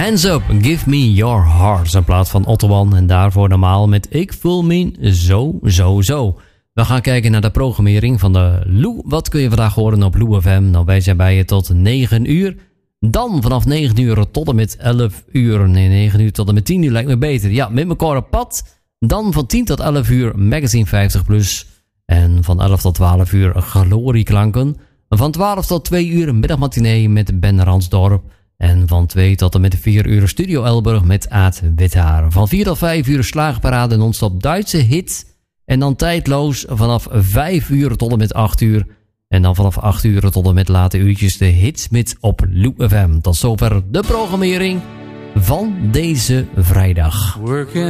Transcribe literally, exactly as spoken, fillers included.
Hands Up, Give Me Your Heart. Een plaat van Ottoman en daarvoor normaal met Ik voel me zo, zo, zo. We gaan kijken naar de programmering van de Lou. Wat kun je vandaag horen op Lou F M? Nou, wij zijn bij je tot negen uur. Dan vanaf negen uur tot en met elf uur. Nee, negen uur tot en met tien uur lijkt me beter. Ja, met elkaar op pad. Dan van tien tot elf uur Magazine vijftig plus. En van elf tot twaalf uur Glorieklanken. Van twaalf tot twee uur middagmatinee met Ben Ransdorp. En van twee tot en met vier uur Studio Elburg met Aad Withaar. Van vier tot vijf uur Slagerparade non-stop Duitse hit. En dan tijdloos vanaf vijf uur tot en met acht uur. En dan vanaf acht uur tot en met late uurtjes de hitsmit op Lou F M. Tot zover de programmering van deze vrijdag. Working